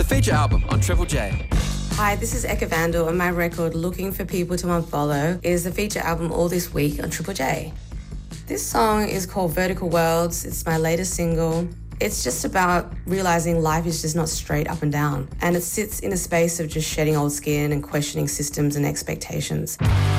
The feature album on Triple J. Hi, this is Eka Vandal, and my record Looking for People to Unfollow is the feature album All This Week on Triple J. This song is called Vertical Worlds. It's my latest single. It's just about realising life is just not straight up and down, and it sits in a space of just shedding old skin and questioning systems and expectations.